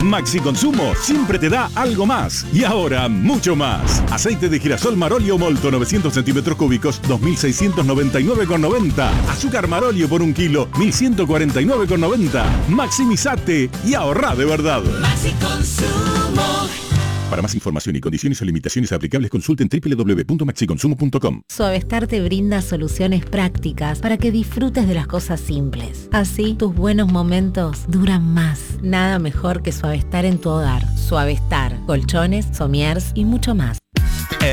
Maxi Consumo siempre te da algo más. Y ahora, mucho más. Aceite de girasol Marolio Molto 900 centímetros cúbicos, 2.699,90. Azúcar Marolio por 1 kilo, 1.149,90. Maximizate y ahorrá de verdad. Maxi Consumo. Para más información y condiciones o limitaciones aplicables, consulten www.maxiconsumo.com. Suavestar te brinda soluciones prácticas para que disfrutes de las cosas simples. Así, tus buenos momentos duran más. Nada mejor que Suavestar en tu hogar. Suavestar, colchones, somiers y mucho más.